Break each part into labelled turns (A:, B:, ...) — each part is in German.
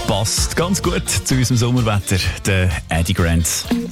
A: Passt ganz gut zu unserem Sommerwetter, der Eddie Grant.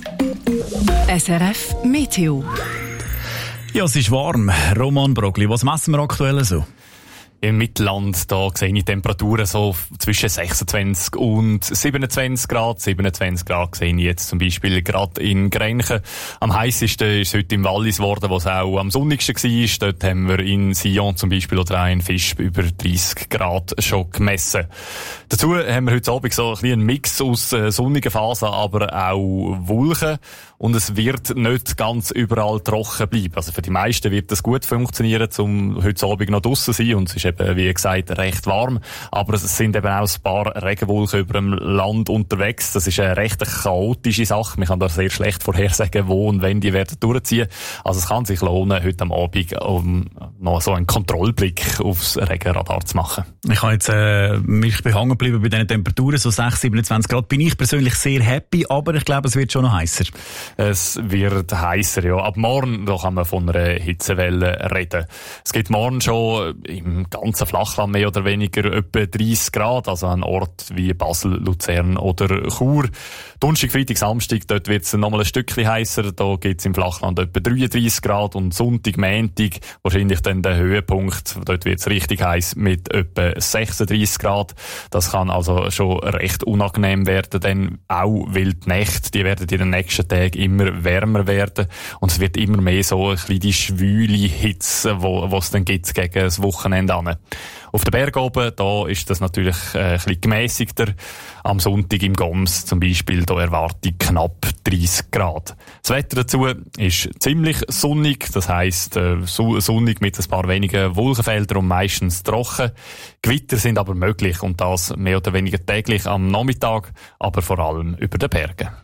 B: SRF Meteo.
A: Ja, es ist warm. Roman Brogli, was messen wir aktuell so?
C: Im Mittelland, da sehe ich Temperaturen so zwischen 26 und 27 Grad. 27 Grad sehe ich jetzt zum Beispiel gerade in Grenchen. Am heissesten ist es heute im Wallis geworden, wo es auch am sonnigsten war. Dort haben wir in Sion zum Beispiel oder auch in Fisch über 30 Grad schon gemessen. Dazu haben wir heute Abend so ein bisschen einen Mix aus sonnigen Phasen, aber auch Wolken. Und es wird nicht ganz überall trocken bleiben. Also für die meisten wird das gut funktionieren, um heute Abend noch draussen zu sein. Und es ist eben, wie gesagt, recht warm. Aber es sind eben auch ein paar Regenwolken über dem Land unterwegs. Das ist eine recht chaotische Sache. Man kann da sehr schlecht vorhersagen, wo und wenn die werden durchziehen. Also es kann sich lohnen, heute am Abend noch so einen Kontrollblick aufs Regenradar zu machen.
A: Ich habe jetzt mich behangen geblieben bei diesen Temperaturen, so 6, 27 Grad. Bin ich persönlich sehr happy, aber ich glaube, es wird schon noch heißer.
C: Es wird heißer, ja. Ab morgen, da kann man von einer Hitzewelle reden. Es gibt morgen schon im ganzen Flachland mehr oder weniger etwa 30 Grad, also an Ort wie Basel, Luzern oder Chur. Donnerstag, Freitag, Samstag, dort wird es nochmal ein Stückchen heißer. Da gibt es im Flachland etwa 33 Grad und Sonntag, Montag wahrscheinlich dann der Höhepunkt. Dort wird es richtig heiß mit etwa 36 Grad. Das kann also schon recht unangenehm werden, denn auch weil die Nächte, die werden in den nächsten Tagen immer wärmer werden und es wird immer mehr so ein bisschen die schwüle Hitze, wo es dann gibt gegen das Wochenende an. Auf den Berg oben, da ist das natürlich ein bisschen gemässigter. Am Sonntag im Goms zum Beispiel, da erwarte ich knapp 30 Grad. Das Wetter dazu ist ziemlich sonnig, das heisst sonnig mit ein paar wenigen Wolkenfeldern und meistens trocken. Gewitter sind aber möglich und das mehr oder weniger täglich am Nachmittag, aber vor allem über den Bergen.